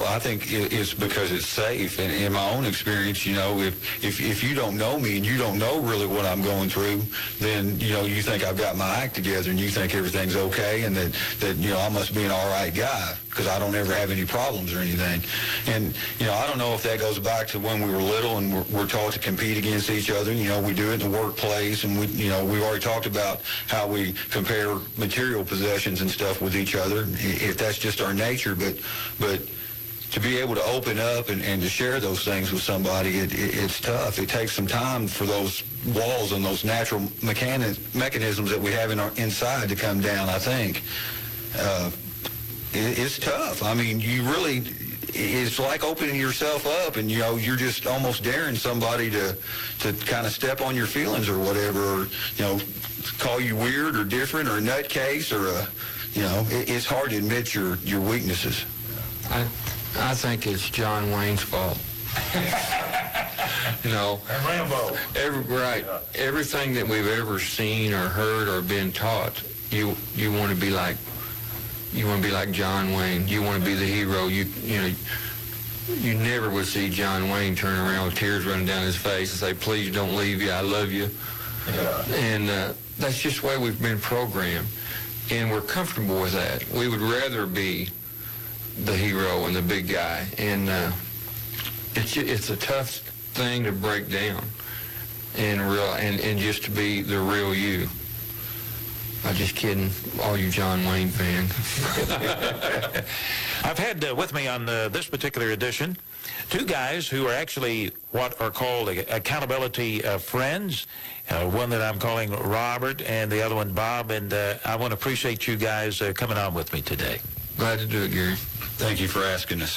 I think it's because it's safe. And in my own experience, you know, if you don't know me and you don't know really what I'm going through, then, you know, you think I've got my act together and you think everything's okay and that you know, I must be an all right guy because I don't ever have any problems or anything. And, you know, I don't know if that goes back to when we were little and we're taught to compete against each other. You know, we do it in the workplace, and we've already talked about how we compare material possessions and stuff with each other, if that's just our nature. But to be able to open up and to share those things with somebody, it's tough. It takes some time for those walls and those natural mechanisms that we have inside to come down, I think. It's tough. I mean, it's like opening yourself up, and, you know, you're just almost daring somebody to kind of step on your feelings or whatever, or, you know, call you weird or different or a nutcase or you know, it's hard to admit your weaknesses. I think it's John Wayne's fault. You know, and Rambo. Everything that we've ever seen or heard or been taught, you want to be like. You want to be like John Wayne. You want to be the hero. You know, you never would see John Wayne turn around with tears running down his face and say, "Please don't leave you. I love you." Yeah. And that's just the way we've been programmed, and we're comfortable with that. We would rather be the hero and the big guy, and it's a tough thing to break down, and just to be the real you. I'm just kidding, all you John Wayne fans. I've had with me on this particular edition two guys who are actually what are called accountability friends. One that I'm calling Robert and the other one Bob. And I want to appreciate you guys coming on with me today. Glad to do it, Gary. Thank you for asking us.